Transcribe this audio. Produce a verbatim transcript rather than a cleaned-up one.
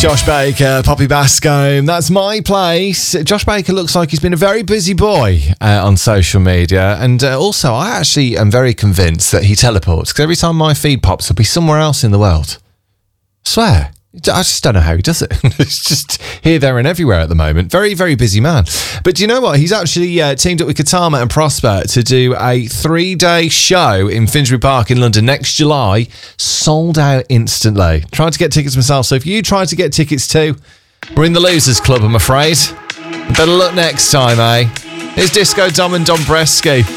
Josh Baker, Poppy Bascombe, that's my place. Josh Baker looks like he's been a very busy boy uh, on social media, and uh, also I actually am very convinced that he teleports, because every time my feed pops up, he's somewhere else in the world. I swear. I just don't know how he does it. It's just here, there and everywhere at the moment. Very, very busy man. But do you know what? He's actually uh, teamed up with Katama and Prosper to do a three-day show in Finsbury Park in London next July. Sold out instantly. Tried to get tickets myself. So if you try to get tickets too, we're in the Losers Club, I'm afraid. Better luck next time, eh? Here's Disco Dom and Dombresky.